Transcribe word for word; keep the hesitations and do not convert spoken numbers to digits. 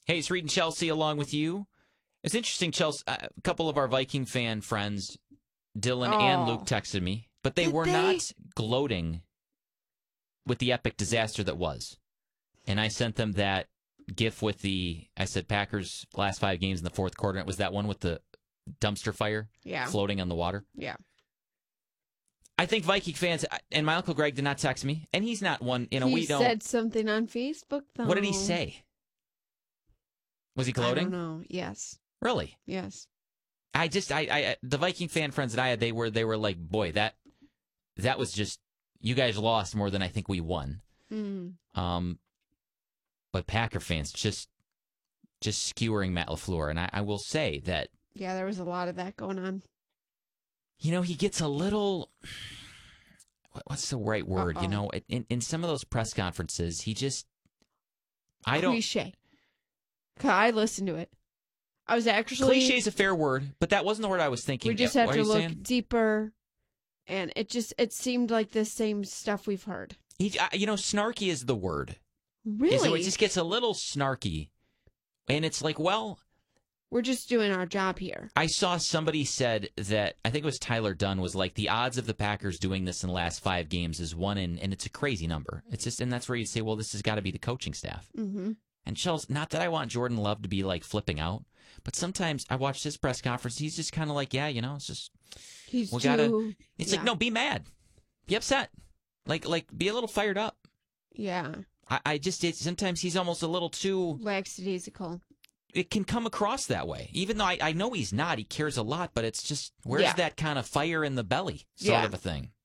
Hey, it's Reed and Chelsea along with you. It's interesting, Chelsea. A couple of our Viking fan friends, Dylan Oh. and Luke, texted me, but they Did were they? not gloating with the epic disaster that was. And I sent them that GIF with the, I said, Packers last five games in the fourth quarter. And it was that one with the dumpster fire Yeah. floating on the water. Yeah. I think Viking fans, and my Uncle Greg did not text me, and he's not one, you know, he we don't. said something on Facebook, though. What did he say? Was he I gloating? don't know. Yes. Really? Yes. I just, I, I, the Viking fan friends that I had, they were, they were like, boy, that, that was just, you guys lost more than I think we won. Mm. Um, but Packer fans just, just skewering Matt LaFleur, and I, I will say that, Yeah, there was a lot of that going on. you know, he gets a little, what- what's the right word? Uh-oh. You know, in in some of those press conferences, he just, I don't. Cliche. 'Cause I listened to it. I was actually. Cliche is a fair word, but that wasn't the word I was thinking. We just Yeah, have what to are you look saying? deeper, and it just it seemed like the same stuff we've heard. He, I- you know, snarky is the word. Really, Is it, it just gets a little snarky, and it's like, well, we're just doing our job here. I saw somebody said that, I think it was Tyler Dunn, was like, the odds of the Packers doing this in the last five games is one in, and it's a crazy number. It's just, and that's where you say, well, this has got to be the coaching staff. Mm-hmm. And Chelsea, not that I want Jordan Love to be like flipping out, but sometimes I watched his press conference. He's just kind of like, yeah, you know, it's just, He's we too. gotta, it's yeah. like, no, be mad, be upset, like, like be a little fired up. Yeah, I, I just, it, sometimes he's almost a little too, lackadaisical. it can come across that way. Even though I, I know he's not, he cares a lot, but it's just, where's Yeah. that kind of fire in the belly sort Yeah. of a thing?